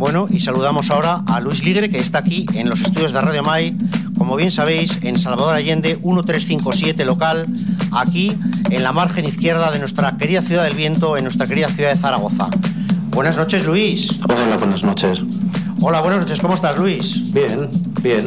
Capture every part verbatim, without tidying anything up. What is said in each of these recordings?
Bueno, y saludamos ahora a Luis Ligre, que está aquí en los estudios de Radio Mai, como bien sabéis, en Salvador Allende, mil trescientos cincuenta y siete local, aquí en la margen izquierda de nuestra querida ciudad del viento, en nuestra querida ciudad de Zaragoza. Buenas noches, Luis. Hola, buenas noches. Hola, buenas noches, ¿cómo estás, Luis? Bien, bien.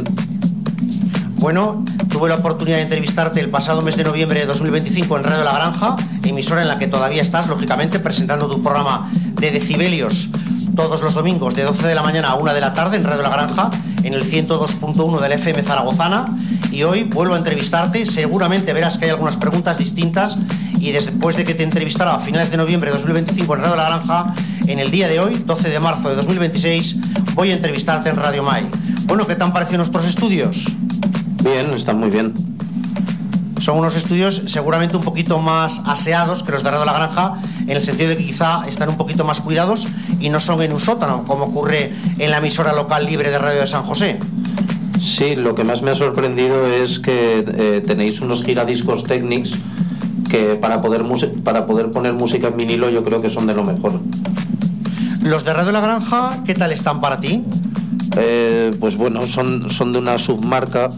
Bueno, tuve la oportunidad de entrevistarte el pasado mes de noviembre de dos mil veinticinco en Radio La Granja, emisora en la que todavía estás, lógicamente, presentando tu programa de decibelios todos los domingos de doce de la mañana a una de la tarde en Radio La Granja, en el ciento dos punto uno de la F M zaragozana, y hoy vuelvo a entrevistarte. Seguramente verás que hay algunas preguntas distintas, y después de que te entrevistara a finales de noviembre de dos mil veinticinco en Radio La Granja, en el día de hoy, doce de marzo de dos mil veintiséis, voy a entrevistarte en Radio Mai. Bueno, ¿qué te han parecido nuestros estudios? Bien, están muy bien. Son unos estudios seguramente un poquito más aseados que los de Radio La Granja, en el sentido de que quizá están un poquito más cuidados y no son en un sótano, como ocurre en la emisora local libre de Radio de San José. Sí, lo que más me ha sorprendido es que eh, tenéis unos giradiscos Technics que para poder, para poder poner música en vinilo yo creo que son de lo mejor. ¿Los de Radio La Granja qué tal están para ti? Eh, pues bueno, son, son de una submarca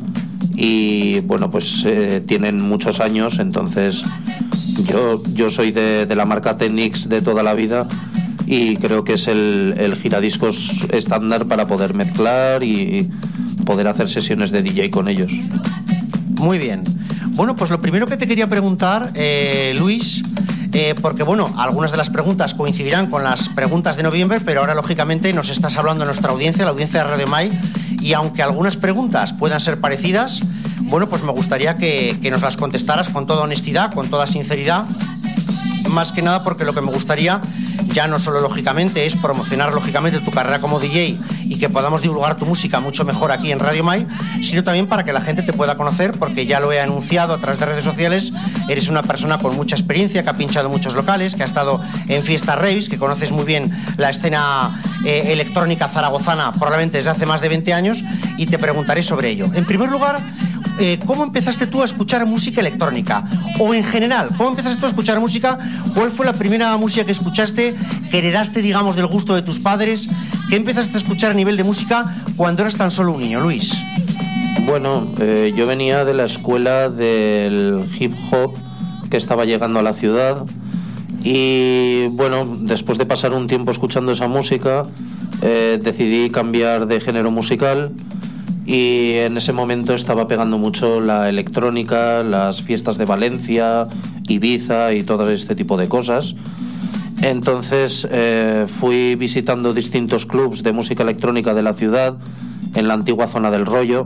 y bueno, pues eh, tienen muchos años, entonces yo, yo soy de, de la marca Technics de toda la vida y creo que es el, el giradiscos estándar para poder mezclar y poder hacer sesiones de D J con ellos. Muy bien. Bueno, pues lo primero que te quería preguntar, eh, Luis, eh, porque bueno, algunas de las preguntas coincidirán con las preguntas de noviembre, pero ahora lógicamente nos estás hablando de nuestra audiencia, la audiencia de Radio Mai, y aunque algunas preguntas puedan ser parecidas, bueno, pues me gustaría que, que nos las contestaras con toda honestidad, con toda sinceridad, más que nada porque lo que me gustaría ya no solo lógicamente es promocionar lógicamente tu carrera como D J y que podamos divulgar tu música mucho mejor aquí en Radio Mai, sino también para que la gente te pueda conocer, porque ya lo he anunciado a través de redes sociales, eres una persona con mucha experiencia, que ha pinchado en muchos locales, que ha estado en fiestas raves, que conoces muy bien la escena eh, electrónica zaragozana probablemente desde hace más de veinte años, y te preguntaré sobre ello. En primer lugar, Eh, ¿cómo empezaste tú a escuchar música electrónica? O en general, ¿cómo empezaste tú a escuchar música? ¿Cuál fue la primera música que escuchaste, que heredaste, digamos, del gusto de tus padres? ¿Qué empezaste a escuchar a nivel de música cuando eras tan solo un niño, Luis? Bueno, eh, yo venía de la escuela del hip hop que estaba llegando a la ciudad y bueno, después de pasar un tiempo escuchando esa música, eh, decidí cambiar de género musical. Y en ese momento estaba pegando mucho la electrónica, las fiestas de Valencia, Ibiza y todo este tipo de cosas. Entonces eh, fui visitando distintos clubs de música electrónica de la ciudad, en la antigua zona del Rollo.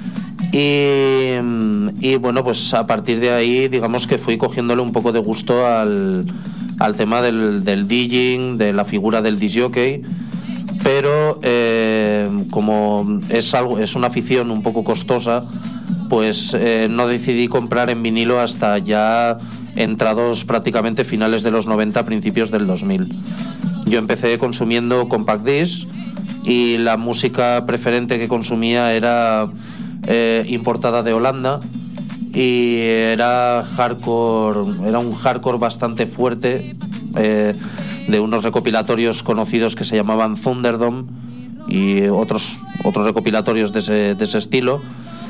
Y, y bueno, pues a partir de ahí, digamos que fui cogiéndole un poco de gusto al, al tema del, del DJing, de la figura del disc jockey. Pero eh, como es algo, es una afición un poco costosa, pues eh, no decidí comprar en vinilo hasta ya entrados prácticamente finales de los noventa, principios del dos mil. Yo empecé consumiendo compact disc y la música preferente que consumía era eh, importada de Holanda y era hardcore, era un hardcore bastante fuerte. Eh, de unos recopilatorios conocidos que se llamaban Thunderdome y otros, otros recopilatorios de ese, de ese estilo.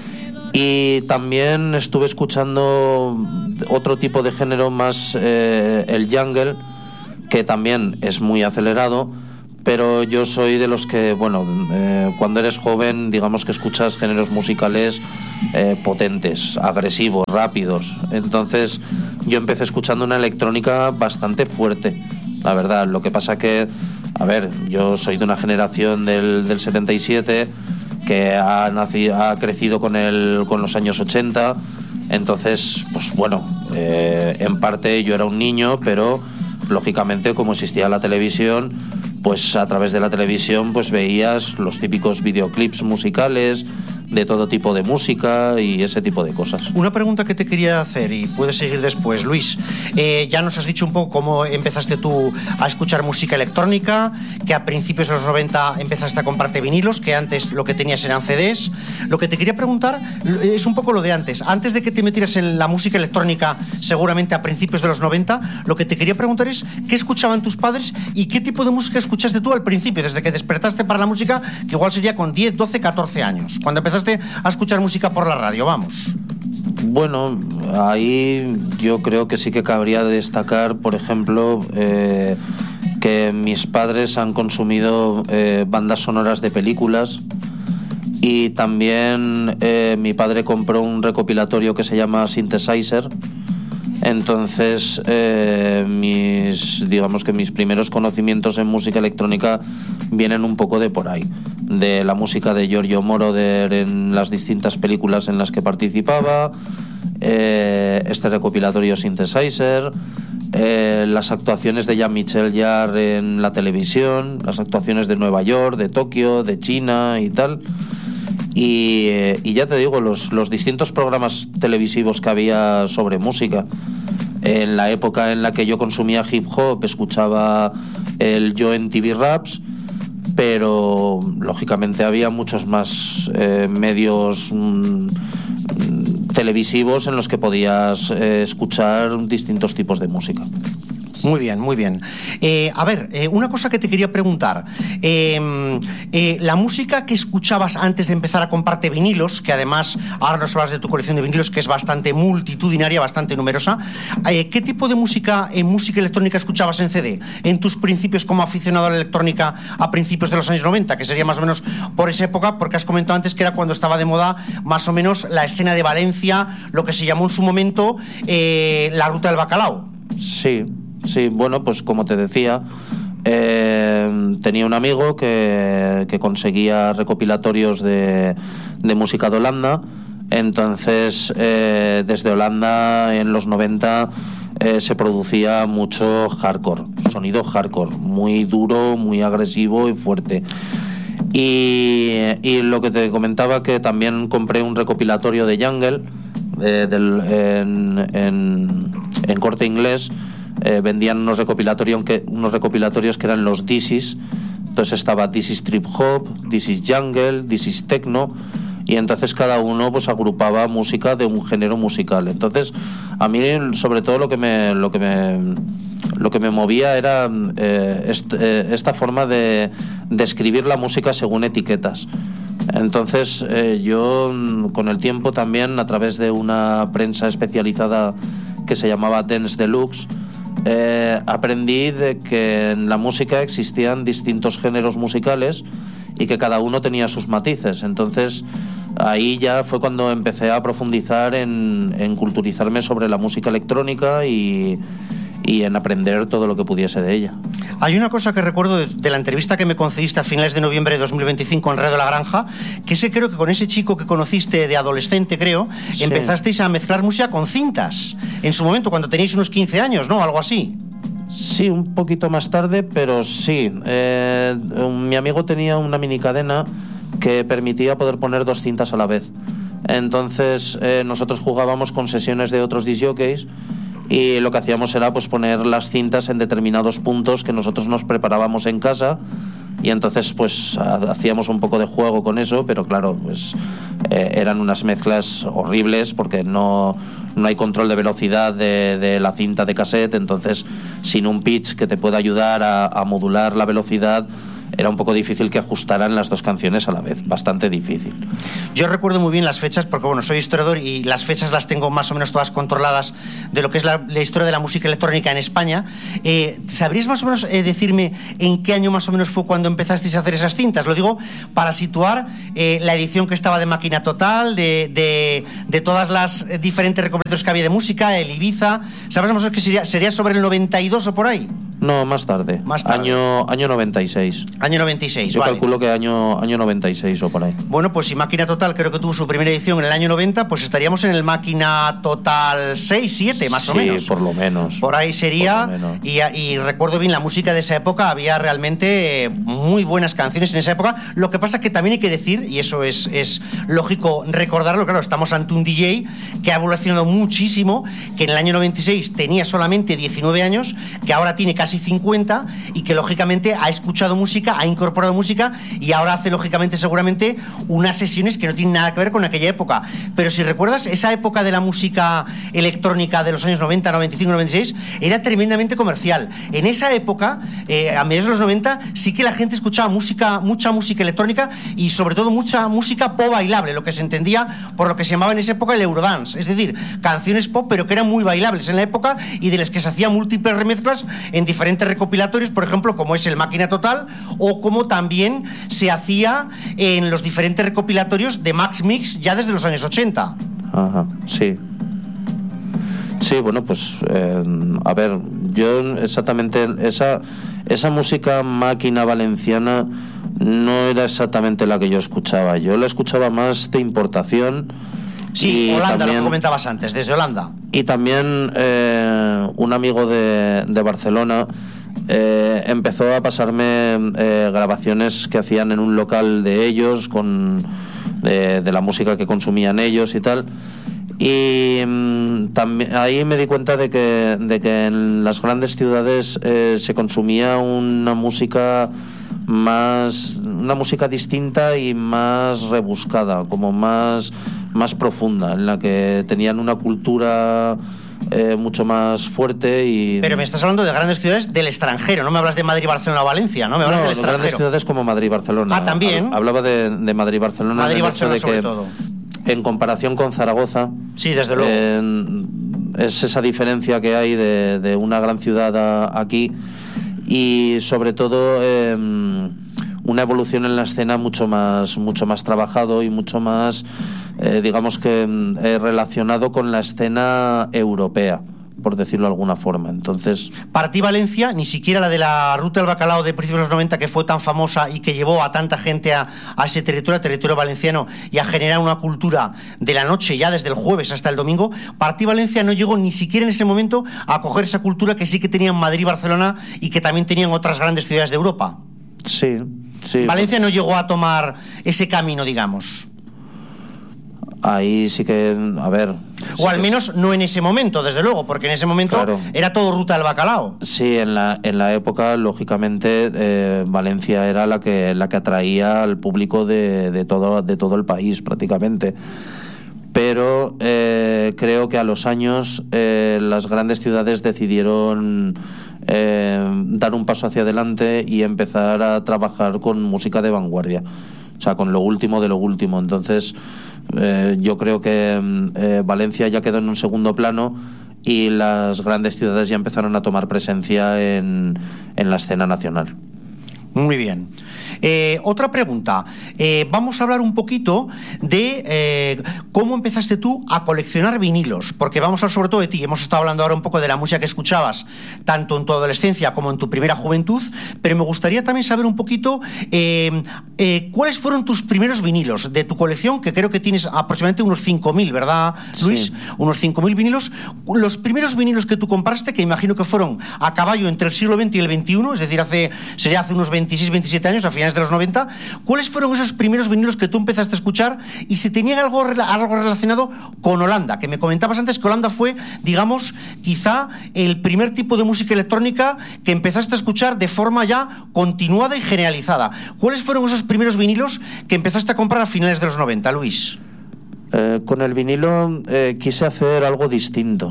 Y también estuve escuchando otro tipo de género más, eh, el jungle, que también es muy acelerado, pero yo soy de los que, bueno, eh, cuando eres joven, digamos que escuchas géneros musicales eh, potentes, agresivos, rápidos. Entonces yo empecé escuchando una electrónica bastante fuerte, la verdad. Lo que pasa que, a ver, yo soy de una generación del, del setenta y siete que ha, nacido, ha crecido con, el, con los años ochenta, entonces, pues bueno, eh, en parte yo era un niño, pero lógicamente como existía la televisión, pues a través de la televisión pues veías los típicos videoclips musicales de todo tipo de música y ese tipo de cosas. Una pregunta que te quería hacer, y puedes seguir después, Luis. Eh, ya nos has dicho un poco cómo empezaste tú a escuchar música electrónica, que a principios de los noventa empezaste a comprarte vinilos, que antes lo que tenías eran C Ds. Lo que te quería preguntar es un poco lo de antes. Antes de que te metieras en la música electrónica, seguramente a principios de los noventa, lo que te quería preguntar es qué escuchaban tus padres y qué tipo de música escuchaste tú al principio, desde que despertaste para la música, que igual sería con diez, doce, catorce años, cuando empezaste a escuchar música por la radio, vamos. Bueno, ahí yo creo que sí que cabría destacar, por ejemplo, eh, que mis padres han consumido eh, bandas sonoras de películas, y también eh, mi padre compró un recopilatorio que se llama Synthesizer. Entonces, eh, mis, digamos que mis primeros conocimientos en música electrónica vienen un poco de por ahí, de la música de Giorgio Moroder en las distintas películas en las que participaba, eh, este recopilatorio Synthesizer, eh, las actuaciones de Jean-Michel Jarre en la televisión, las actuaciones de Nueva York, de Tokio, de China y tal. Y, eh, y ya te digo, los, los distintos programas televisivos que había sobre música. En la época en la que yo consumía hip hop, escuchaba el Yo M T V Raps, pero lógicamente había muchos más eh, medios mmm, televisivos en los que podías eh, escuchar distintos tipos de música. Muy bien, muy bien. Eh, a ver, eh, una cosa que te quería preguntar. Eh, eh, la música que escuchabas antes de empezar a comprarte vinilos, que además ahora nos hablas de tu colección de vinilos, que es bastante multitudinaria, bastante numerosa. Eh, ¿Qué tipo de música, eh, música electrónica escuchabas en C D? En tus principios como aficionado a la electrónica a principios de los años noventa, que sería más o menos por esa época, porque has comentado antes que era cuando estaba de moda más o menos la escena de Valencia, lo que se llamó en su momento eh, la ruta del bacalao. Sí. Sí, bueno, pues como te decía, eh, tenía un amigo que, que conseguía recopilatorios de, de música de Holanda. Entonces, eh, desde Holanda en los noventa eh, se producía mucho hardcore, sonido hardcore, muy duro, muy agresivo y fuerte. Y, y lo que te comentaba, que también compré un recopilatorio de Jungle eh, del, en, en, en Corte Inglés. Eh, vendían unos recopilatorios, que, unos recopilatorios que eran los This Is. Entonces estaba This Is Trip Hop, This Is Jungle, This Is Techno, y entonces cada uno pues agrupaba música de un género musical. Entonces a mí sobre todo lo que me lo que me lo que me movía era eh, est, eh, esta forma de, de escribir la música según etiquetas. Entonces eh, yo con el tiempo también, a través de una prensa especializada que se llamaba Dance Deluxe, Eh, aprendí de que en la música existían distintos géneros musicales y que cada uno tenía sus matices. Entonces ahí ya fue cuando empecé a profundizar en, en culturizarme sobre la música electrónica y, y en aprender todo lo que pudiese de ella. Hay una cosa que recuerdo de, de la entrevista que me concediste a finales de noviembre de dos mil veinticinco en Radio La Granja, que sé, creo que con ese chico que conociste de adolescente, creo, sí, empezasteis a mezclar música con cintas en su momento, cuando teníais unos quince años, ¿no? Algo así. Sí, un poquito más tarde, pero sí. Eh, mi amigo tenía una minicadena que permitía poder poner dos cintas a la vez. Entonces eh, nosotros jugábamos con sesiones de otros disc jockeys, y lo que hacíamos era pues poner las cintas en determinados puntos que nosotros nos preparábamos en casa, y entonces pues hacíamos un poco de juego con eso, pero claro, pues eh, eran unas mezclas horribles porque no, no hay control de velocidad de, de la cinta de cassette. Entonces sin un pitch que te pueda ayudar a, a modular la velocidad, era un poco difícil que ajustaran las dos canciones a la vez, bastante difícil. Yo recuerdo muy bien las fechas, porque bueno, soy historiador y las fechas las tengo más o menos todas controladas de lo que es la, la historia de la música electrónica en España. Eh, ¿Sabrías más o menos eh, decirme en qué año más o menos fue cuando empezasteis a hacer esas cintas? Lo digo para situar eh, la edición que estaba de Máquina Total, de, de, de todas las diferentes recopilatorios que había de música, el Ibiza. ¿Sabes más o menos que sería, sería sobre el noventa y dos o por ahí? No, más tarde. Más tarde. Año, año noventa y seis. Año noventa y seis, Yo vale. calculo que año, año noventa y seis o por ahí. Bueno, pues si Máquina Total creo que tuvo su primera edición en el año noventa, pues estaríamos en el Máquina Total seis, siete, más sí, o menos. Sí, por lo menos. Por ahí sería. Por y, y recuerdo bien la música de esa época, había realmente eh, muy buenas canciones en esa época. Lo que pasa que también hay que decir, y eso es, es lógico recordarlo, claro, estamos ante un D J que ha evolucionado muchísimo, que en el año noventa y seis tenía solamente diecinueve años, que ahora tiene casi cincuenta y que lógicamente ha escuchado música, ha incorporado música y ahora hace lógicamente seguramente unas sesiones que no tienen nada que ver con aquella época. Pero si recuerdas, esa época de la música electrónica de los años noventa, noventa y cinco, noventa y seis era tremendamente comercial. En esa época, eh, a mediados de los noventa, sí que la gente escuchaba música, mucha música electrónica y sobre todo mucha música pop bailable, lo que se entendía por lo que se llamaba en esa época el Eurodance, es decir, canciones pop pero que eran muy bailables en la época y de las que se hacían múltiples remezclas en diferentes recopilatorios, por ejemplo, como es el Máquina Total o como también se hacía en los diferentes recopilatorios de Max Mix ya desde los años ochenta. Ajá, sí. Sí, bueno, pues eh, a ver, yo exactamente esa esa música máquina valenciana no era exactamente la que yo escuchaba. Yo la escuchaba más de importación. Sí, y Holanda, también, lo que comentabas antes, desde Holanda. Y también eh, un amigo de, de Barcelona eh, empezó a pasarme eh, grabaciones que hacían en un local de ellos, con de, de la música que consumían ellos y tal. Y mmm, también ahí me di cuenta de que, de que en las grandes ciudades eh, se consumía una música más una música distinta y más rebuscada, como más más profunda, en la que tenían una cultura eh, mucho más fuerte. Y pero me estás hablando de grandes ciudades del extranjero, no me hablas de Madrid, Barcelona o Valencia, no me hablas no, del de extranjero. grandes ciudades como Madrid, Barcelona. Ah, también. Hablaba de, de Madrid, Barcelona. Madrid, Barcelona de sobre que, todo. En comparación con Zaragoza. Sí, desde luego. Eh, es esa diferencia que hay de, de una gran ciudad a, aquí y sobre todo eh, una evolución en la escena mucho más mucho más trabajado y mucho más eh, digamos que eh, relacionado con la escena europea, por decirlo de alguna forma. Entonces, para ti Valencia, ni siquiera la de la ruta del bacalao de principios de los noventa, que fue tan famosa y que llevó a tanta gente a, a ese territorio, territorio valenciano, y a generar una cultura de la noche ya desde el jueves hasta el domingo, para ti Valencia no llegó ni siquiera en ese momento a coger esa cultura que sí que tenían Madrid y Barcelona y que también tenían otras grandes ciudades de Europa. Sí, sí. Valencia no llegó a tomar ese camino, digamos. Ahí sí que, a ver... Sí o al menos no en ese momento, desde luego, porque en ese momento claro. era todo ruta del bacalao. Sí, en la, en la época, lógicamente, eh, Valencia era la que, la que atraía al público de, de, todo, de todo el país, prácticamente. Pero eh, creo que a los años eh, las grandes ciudades decidieron eh, dar un paso hacia adelante y empezar a trabajar con música de vanguardia. O sea, con lo último de lo último. Entonces, eh, yo creo que eh, Valencia ya quedó en un segundo plano y las grandes ciudades ya empezaron a tomar presencia en, en la escena nacional. Muy bien. Eh, otra pregunta. Eh, vamos a hablar un poquito de eh, cómo empezaste tú a coleccionar vinilos, porque vamos a hablar sobre todo de ti. Hemos estado hablando ahora un poco de la música que escuchabas, tanto en tu adolescencia como en tu primera juventud, pero me gustaría también saber un poquito eh, eh, cuáles fueron tus primeros vinilos de tu colección, que creo que tienes aproximadamente unos cinco mil, ¿verdad, Luis? Sí. Unos cinco mil vinilos. Los primeros vinilos que tú compraste, que imagino que fueron a caballo entre el siglo veinte y el veintiuno, es decir, hace sería hace unos veintiséis, veintisiete años, a finales de los noventa, ¿cuáles fueron esos primeros vinilos que tú empezaste a escuchar y si tenían algo, algo relacionado con Holanda? Que me comentabas antes que Holanda fue, digamos, quizá el primer tipo de música electrónica que empezaste a escuchar de forma ya continuada y generalizada. ¿Cuáles fueron esos primeros vinilos que empezaste a comprar a finales de los noventa, Luis? Eh, con el vinilo eh, quise hacer algo distinto.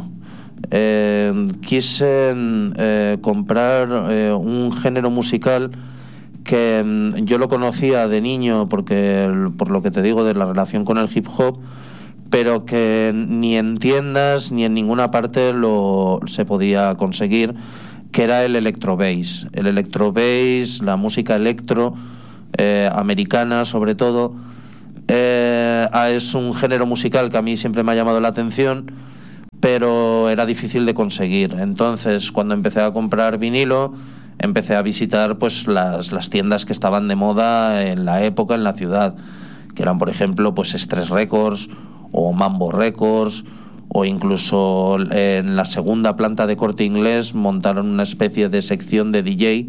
Eh, quise eh, comprar eh, un género musical que mm, yo lo conocía de niño porque por lo que te digo de la relación con el hip hop, pero que ni en tiendas ni en ninguna parte lo se podía conseguir, que era el electro bass. El electro bass, la música electro eh, americana sobre todo, eh, es un género musical que a mí siempre me ha llamado la atención, pero era difícil de conseguir. Entonces, cuando empecé a comprar vinilo, empecé a visitar pues las, las tiendas que estaban de moda en la época en la ciudad, que eran, por ejemplo, pues Stress Records o Mambo Records, o incluso en la segunda planta de Corte Inglés montaron una especie de sección de D J.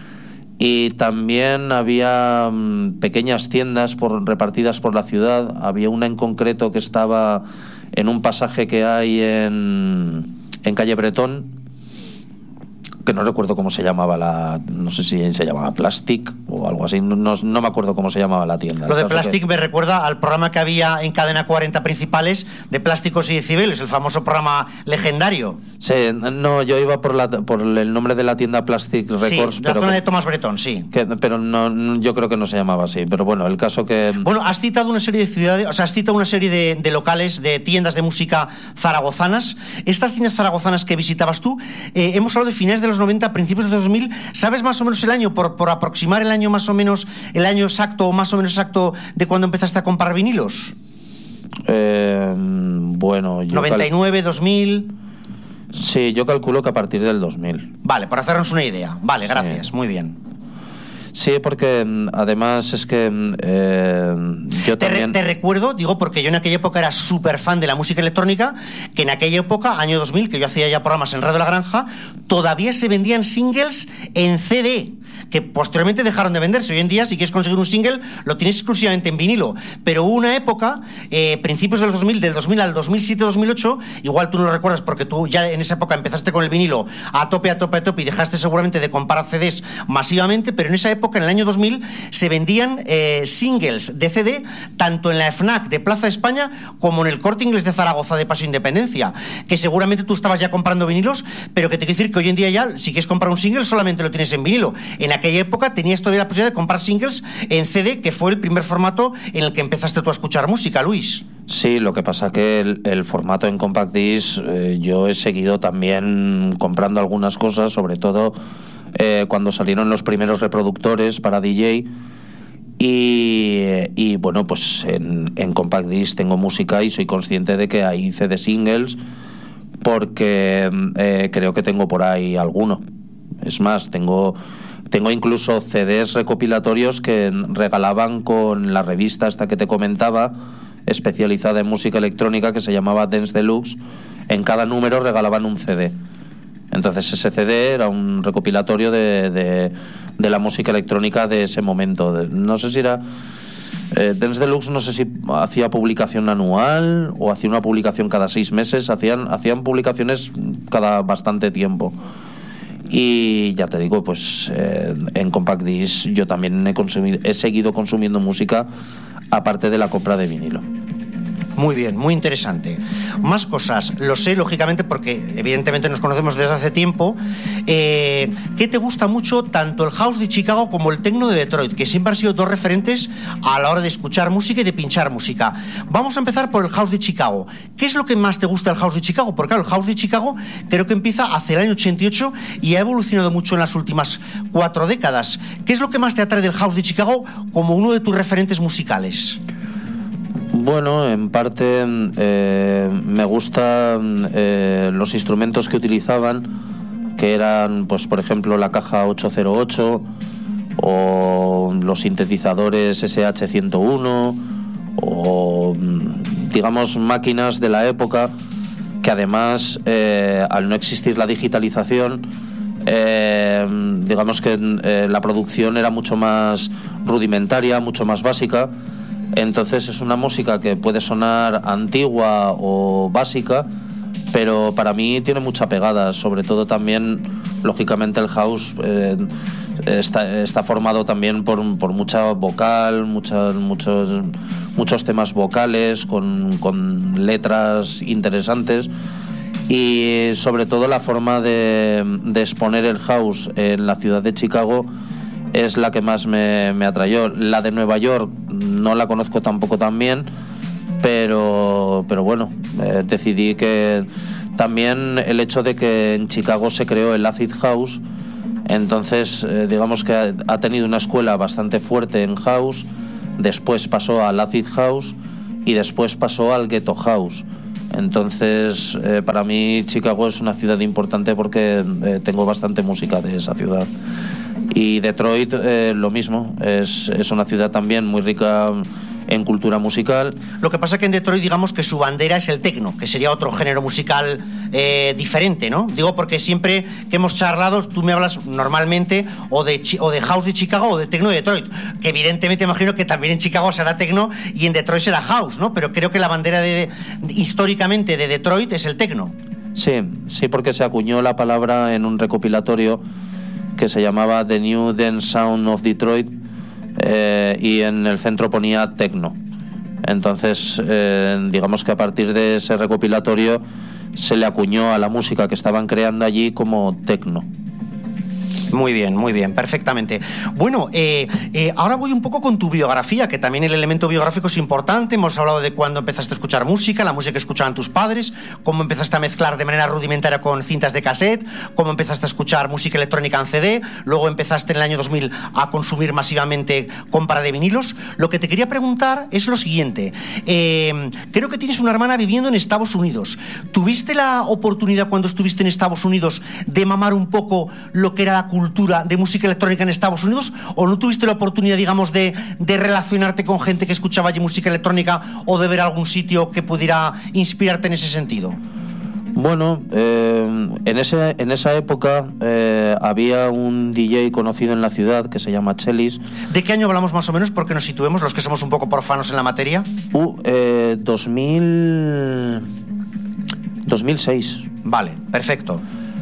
Y también había um, pequeñas tiendas por, repartidas por la ciudad. Había una en concreto que estaba en un pasaje que hay en, en calle Bretón, que no recuerdo cómo se llamaba la... No sé si se llamaba Plastic o algo así, no, no, no me acuerdo cómo se llamaba la tienda. Lo de Plastic que... me recuerda al programa que había en Cadena cuarenta Principales de Plásticos y Decibeles, el famoso programa legendario. Sí, no, yo iba por, la, por el nombre de la tienda Plastic Records. Sí, la pero zona que, de Tomás Bretón, sí. Que, pero no, yo creo que no se llamaba así, pero bueno, el caso que... Bueno, has citado una serie de ciudades, o sea, has citado una serie de, de locales, de tiendas de música zaragozanas. Estas tiendas zaragozanas que visitabas tú, eh, hemos hablado de finales de los noventa, principios de dos mil, ¿sabes más o menos el año, por, por aproximar el año más o menos, el año exacto o más o menos exacto de cuando empezaste a comprar vinilos? Eh, bueno, yo noventa y nueve, cal... dos mil... Sí, yo calculo que a partir del dos mil. Vale, para hacernos una idea. Vale, sí. Gracias, muy bien. Sí, porque además es que eh, yo te también... Re, te recuerdo, digo, porque yo en aquella época era súper fan de la música electrónica, que en aquella época, año dos mil, que yo hacía ya programas en Radio La Granja, todavía se vendían singles en C D, que posteriormente dejaron de venderse. Hoy en día, si quieres conseguir un single, lo tienes exclusivamente en vinilo. Pero hubo una época, eh, principios del dos mil, del dos mil al dos mil siete, dos mil ocho, igual tú no lo recuerdas porque tú ya en esa época empezaste con el vinilo a tope, a tope, a tope y dejaste seguramente de comprar C Ds masivamente, pero en esa época, en el año dos mil, se vendían eh, singles de C D tanto en la FNAC de Plaza España como en el Corte Inglés de Zaragoza de Paso Independencia, que seguramente tú estabas ya comprando vinilos, pero que te quiero decir que hoy en día ya, si quieres comprar un single, solamente lo tienes en vinilo. En aquella época tenías todavía la posibilidad de comprar singles en C D, que fue el primer formato en el que empezaste tú a escuchar música, Luis. Sí, lo que pasa que el, el formato en Compact Disc, eh, yo he seguido también comprando algunas cosas, sobre todo eh, cuando salieron los primeros reproductores para D J. Y, y bueno, pues en, en Compact Disc tengo música y soy consciente de que hay C D singles, porque eh, creo que tengo por ahí alguno. Es más, tengo... Tengo incluso C Ds recopilatorios que regalaban con la revista esta que te comentaba, especializada en música electrónica, que se llamaba Dance Deluxe. En cada número regalaban un C D. Entonces ese C D era un recopilatorio de, de, de la música electrónica de ese momento. No sé si era... Eh, Dance Deluxe, no sé si hacía publicación anual o hacía una publicación cada seis meses. Hacían, hacían publicaciones cada bastante tiempo. Y ya te digo, pues eh, en Compact Disc yo también he, consumido, he seguido consumiendo música aparte de la compra de vinilo. Muy bien, muy interesante. Más cosas, lo sé lógicamente porque evidentemente nos conocemos desde hace tiempo. Eh, ¿Qué te gusta mucho tanto el house de Chicago como el techno de Detroit, que siempre han sido dos referentes a la hora de escuchar música y de pinchar música? Vamos a empezar por el house de Chicago. ¿Qué es lo que más te gusta del house de Chicago? Porque claro, el house de Chicago creo que empieza hacia el año ochenta y ocho y ha evolucionado mucho en las últimas cuatro décadas. ¿Qué es lo que más te atrae del house de Chicago como uno de tus referentes musicales? Bueno, en parte eh, me gustan eh, los instrumentos que utilizaban, que eran, pues por ejemplo, la caja ocho cero ocho o los sintetizadores ese hache ciento uno o, digamos, máquinas de la época que además, eh, al no existir la digitalización, eh, digamos que eh, la producción era mucho más rudimentaria, mucho más básica. Entonces es una música que puede sonar antigua o básica, pero para mí tiene mucha pegada. Sobre todo también, lógicamente, el house eh, está, está formado también por, por mucha vocal, muchas, muchos, muchos temas vocales con, con letras interesantes. Y sobre todo la forma de, de exponer el house en la ciudad de Chicago es la que más me, me atrayó. La de Nueva York no la conozco tampoco tan bien, pero, pero bueno, eh, decidí que también el hecho de que en Chicago se creó el Acid House, entonces eh, digamos que ha, ha tenido una escuela bastante fuerte en house, después pasó al Acid House y después pasó al Ghetto House. Entonces, eh, para mí Chicago es una ciudad importante porque eh, tengo bastante música de esa ciudad. Y Detroit, eh, lo mismo, es, es una ciudad también muy rica en cultura musical. Lo que pasa es que en Detroit, digamos que su bandera es el techno, que sería otro género musical eh, diferente, ¿no? Digo porque siempre que hemos charlado, tú me hablas normalmente o de, o de house de Chicago o de techno de Detroit, que evidentemente imagino que también en Chicago será techno y en Detroit será house, ¿no? Pero creo que la bandera de, de, históricamente de Detroit es el techno. Sí, sí, porque se acuñó la palabra en un recopilatorio que se llamaba The New Dance Sound of Detroit, eh, y en el centro ponía techno. Entonces, eh, digamos que a partir de ese recopilatorio se le acuñó a la música que estaban creando allí como techno. Muy bien, muy bien, perfectamente. Bueno, eh, eh, ahora voy un poco con tu biografía, que también el elemento biográfico es importante. Hemos hablado de cuándo empezaste a escuchar música, la música que escuchaban tus padres, cómo empezaste a mezclar de manera rudimentaria con cintas de cassette, cómo empezaste a escuchar música electrónica en C D, luego empezaste en el año dos mil a consumir masivamente compra de vinilos. Lo que te quería preguntar es lo siguiente. Eh, creo que tienes una hermana viviendo en Estados Unidos. ¿Tuviste la oportunidad cuando estuviste en Estados Unidos de mamar un poco lo que era la cultura cultura de música electrónica en Estados Unidos, o no tuviste la oportunidad, digamos, de, de relacionarte con gente que escuchaba allí música electrónica o de ver algún sitio que pudiera inspirarte en ese sentido? Bueno, eh, en, ese, en esa época eh, había un D J conocido en la ciudad que se llama Chelis. ¿De qué año hablamos más o menos? Porque nos situemos los que somos un poco profanos en la materia. Uh, eh, dos mil... dos mil seis. Vale, perfecto.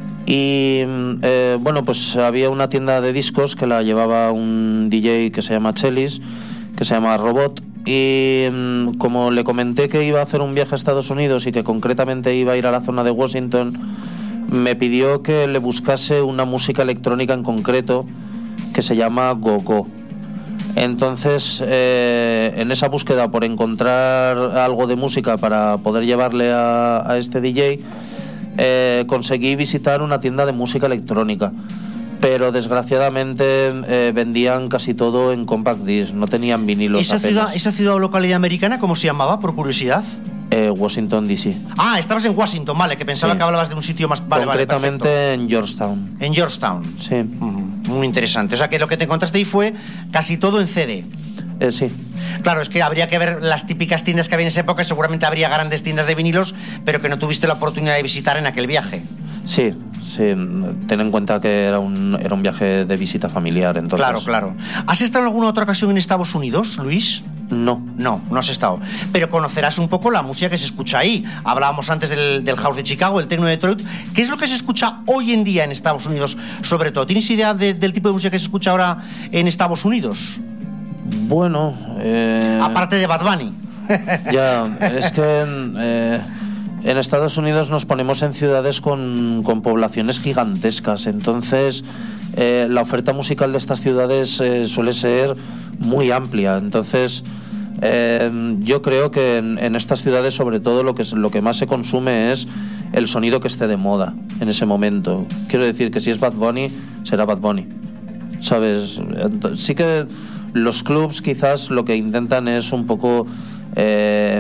Y eh, bueno, pues había una tienda de discos que la llevaba un D J que se llama Chelis, que se llama Robot, y mm, como le comenté que iba a hacer un viaje a Estados Unidos y que concretamente iba a ir a la zona de Washington, me pidió que le buscase una música electrónica en concreto que se llama Go-Go. Entonces, eh, en esa búsqueda por encontrar algo de música para poder llevarle a, a este D J, Eh, conseguí visitar una tienda de música electrónica, pero desgraciadamente eh, vendían casi todo en compact disc, no tenían vinilos. ¿Esa ciudad, esa ciudad o localidad americana cómo se llamaba, por curiosidad? Eh, Washington D C. Ah, estabas en Washington, vale, que pensaba sí. que hablabas de un sitio más... Vale, concretamente vale, en Georgetown. En Georgetown. Sí. Uh-huh. Muy interesante. O sea que lo que te encontraste ahí fue casi todo en C D. Eh, sí. Claro, es que habría que ver las típicas tiendas que había en esa época, seguramente habría grandes tiendas de vinilos, pero que no tuviste la oportunidad de visitar en aquel viaje. Sí, sí, ten en cuenta que era un, era un viaje de visita familiar, entonces... Claro, claro. ¿Has estado en alguna otra ocasión en Estados Unidos, Luis? No. No, no has estado. Pero conocerás un poco la música que se escucha ahí. Hablábamos antes del, del house de Chicago, el techno de Detroit. ¿Qué es lo que se escucha hoy en día en Estados Unidos, sobre todo? ¿Tienes idea de, del tipo de música que se escucha ahora en Estados Unidos? Bueno... Eh... Aparte de Bad Bunny. Ya, es que eh, en Estados Unidos nos ponemos en ciudades con, con poblaciones gigantescas, entonces eh, la oferta musical de estas ciudades eh, suele ser muy amplia. Entonces eh, yo creo que en, en estas ciudades sobre todo lo que, lo que más se consume es el sonido que esté de moda en ese momento. Quiero decir que si es Bad Bunny, será Bad Bunny, ¿sabes? Sí que los clubs quizás lo que intentan es un poco eh,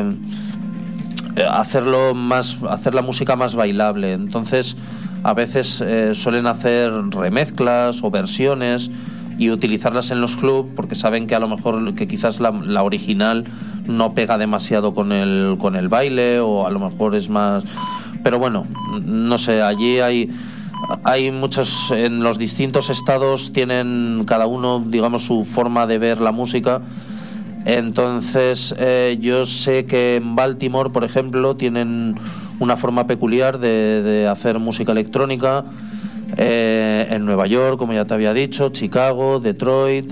hacerlo más, hacer la música más bailable. Entonces a veces eh, suelen hacer remezclas o versiones y utilizarlas en los clubs porque saben que a lo mejor que quizás la, la original no pega demasiado con el, con el baile, o a lo mejor es más... Pero bueno, no sé, allí hay... Hay muchos, en los distintos estados tienen cada uno, digamos, su forma de ver la música. Entonces eh, yo sé que en Baltimore, por ejemplo, tienen una forma peculiar de, de hacer música electrónica. Eh, en Nueva York, como ya te había dicho, Chicago, Detroit,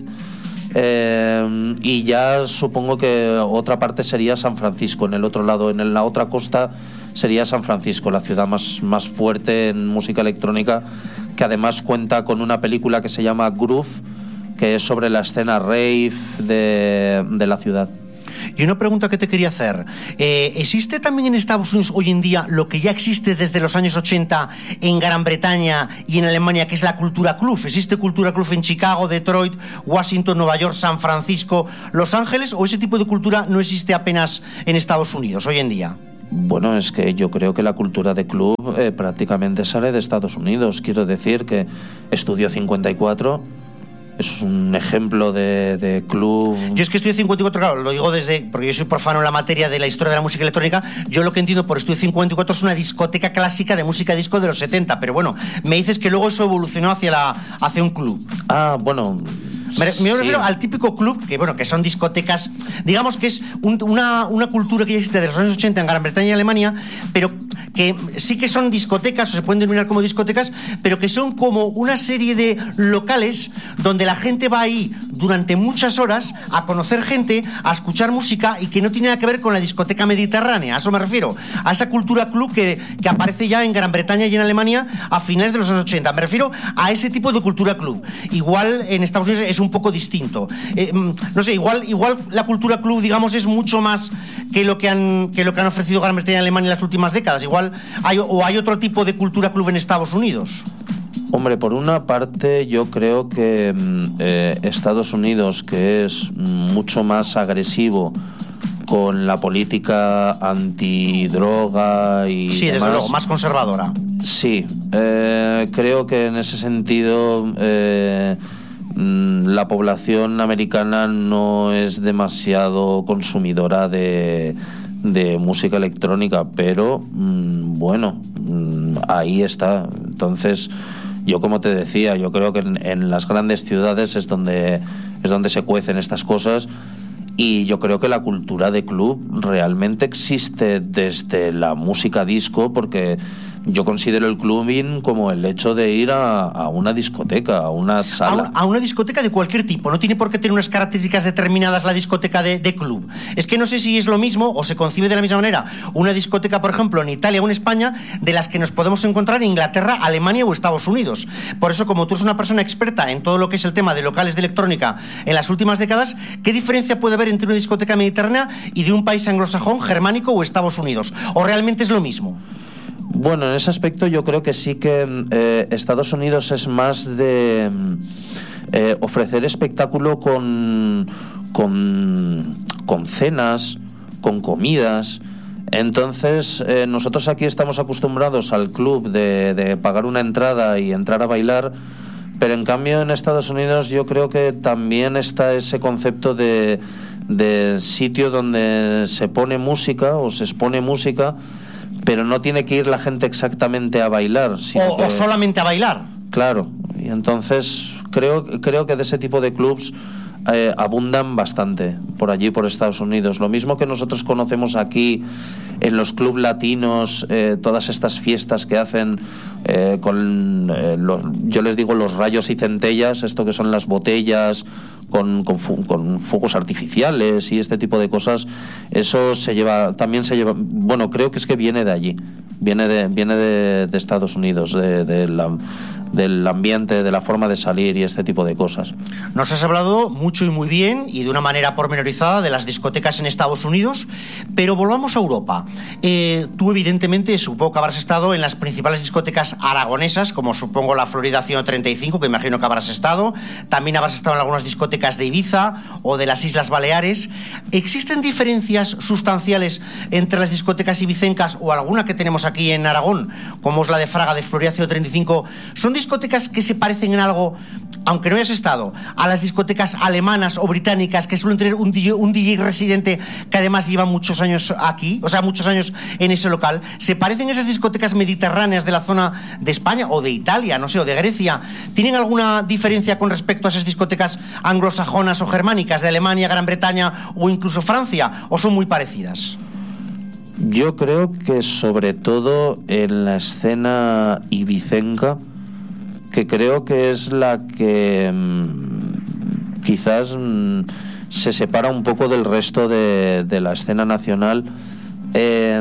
eh, y ya supongo que otra parte sería San Francisco, en el otro lado, en la otra costa sería San Francisco, la ciudad más, más fuerte en música electrónica, que además cuenta con una película que se llama Groove, que es sobre la escena rave de, de la ciudad. Y una pregunta que te quería hacer, eh, ¿existe también en Estados Unidos hoy en día lo que ya existe desde los años ochenta en Gran Bretaña y en Alemania, que es la cultura club? ¿Existe cultura club en Chicago, Detroit, Washington, Nueva York, San Francisco, Los Ángeles, o ese tipo de cultura no existe apenas en Estados Unidos hoy en día? Bueno, es que yo creo que la cultura de club eh, prácticamente sale de Estados Unidos. Quiero decir que Estudio cincuenta y cuatro es un ejemplo de, de club. Yo es que Estudio cincuenta y cuatro, claro, lo digo desde, porque yo soy profano en la materia de la historia de la música electrónica. Yo lo que entiendo por Estudio cincuenta y cuatro es una discoteca clásica de música disco de los setenta, pero bueno, me dices que luego eso evolucionó hacia, la, hacia un club. Ah, bueno... Me, me sí. refiero al típico club, que bueno, que son discotecas, digamos que es un, una, una cultura que ya existe de los años ochenta en Gran Bretaña y Alemania, pero que sí que son discotecas, o se pueden denominar como discotecas, pero que son como una serie de locales donde la gente va ahí durante muchas horas a conocer gente, a escuchar música, y que no tiene nada que ver con la discoteca mediterránea. A eso me refiero, a esa cultura club que, que aparece ya en Gran Bretaña y en Alemania a finales de los años ochenta. Me refiero a ese tipo de cultura club. Igual en Estados Unidos es un poco distinto. Eh, no sé, igual, igual la cultura club, digamos, es mucho más que lo que han, que lo que han ofrecido Gran Bretaña y Alemania en las últimas décadas. Igual hay, o hay otro tipo de cultura club en Estados Unidos. Hombre, por una parte yo creo que eh, Estados Unidos, que es mucho más agresivo con la política antidroga y sí, demás, desde luego, más conservadora. Sí, eh, creo que en ese sentido eh, la población americana no es demasiado consumidora de, de música electrónica, pero bueno, ahí está. Entonces, yo como te decía, yo creo que en, en las grandes ciudades es donde es donde se cuecen estas cosas, y yo creo que la cultura de club realmente existe desde la música disco, porque yo considero el clubbing como el hecho de ir a, a una discoteca, a una sala. A, a una discoteca de cualquier tipo. No tiene por qué tener unas características determinadas la discoteca de, de club. Es que no sé si es lo mismo o se concibe de la misma manera una discoteca, por ejemplo, en Italia o en España, de las que nos podemos encontrar en Inglaterra, Alemania o Estados Unidos. Por eso, como tú eres una persona experta en todo lo que es el tema de locales de electrónica en las últimas décadas, ¿qué diferencia puede haber entre una discoteca mediterránea y de un país anglosajón, germánico o Estados Unidos? ¿O realmente es lo mismo? Bueno, en ese aspecto yo creo que sí que eh, Estados Unidos es más de eh, ofrecer espectáculo con, con, con cenas, con comidas. Entonces eh, nosotros aquí estamos acostumbrados al club de, de pagar una entrada y entrar a bailar, pero en cambio en Estados Unidos yo creo que también está ese concepto de, de sitio donde se pone música o se expone música, pero no tiene que ir la gente exactamente a bailar, sino o, que, o solamente a bailar. Claro, y entonces creo, creo que de ese tipo de clubs eh, abundan bastante por allí, por Estados Unidos. Lo mismo que nosotros conocemos aquí en los clubs latinos, eh, todas estas fiestas que hacen eh, con, eh, los, yo les digo los rayos y centellas, esto que son las botellas con, con, fu- con fuegos artificiales y este tipo de cosas. Eso se lleva, también se lleva, bueno, creo que es que viene de allí, viene de, viene de, de Estados Unidos, de, de la, del ambiente, de la forma de salir y este tipo de cosas. Nos has hablado mucho y muy bien y de una manera pormenorizada de las discotecas en Estados Unidos, pero volvamos a Europa. Eh, tú evidentemente supongo que habrás estado en las principales discotecas aragonesas, como supongo la Florida ciento treinta y cinco, que imagino que habrás estado. También habrás estado en algunas discotecas de Ibiza o de las Islas Baleares. ¿Existen diferencias sustanciales entre las discotecas ibicencas o alguna que tenemos aquí en Aragón, como es la de Fraga de Florida ciento treinta y cinco? ¿Son discotecas que se parecen en algo, aunque no hayas estado, a las discotecas alemanas o británicas que suelen tener un D J, un D J residente que además lleva muchos años aquí, o sea, muchos años en ese local? ¿Se parecen esas discotecas mediterráneas de la zona de España o de Italia, no sé, o de Grecia? ¿Tienen alguna diferencia con respecto a esas discotecas anglosajonas o germánicas de Alemania, Gran Bretaña o incluso Francia, o son muy parecidas? Yo creo que sobre todo en la escena ibicenca, que creo que es la que mmm, quizás mmm, se separa un poco del resto de, de la escena nacional, eh,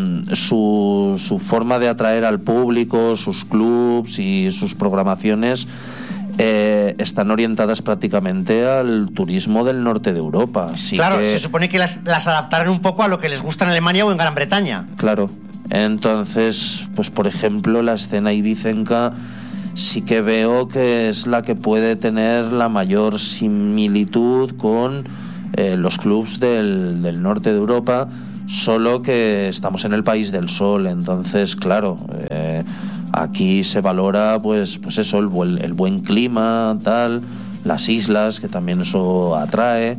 su, su forma de atraer al público, sus clubs y sus programaciones eh, están orientadas prácticamente al turismo del norte de Europa. Así claro, que, se supone que las, las adaptarán un poco a lo que les gusta en Alemania o en Gran Bretaña. Claro, entonces, pues por ejemplo, la escena ibicenca sí que veo que es la que puede tener la mayor similitud con eh, los clubs del, del norte de Europa, solo que estamos en el país del sol, entonces, claro, eh, aquí se valora, pues, pues eso, el buen, el buen clima, tal, las islas, que también eso atrae,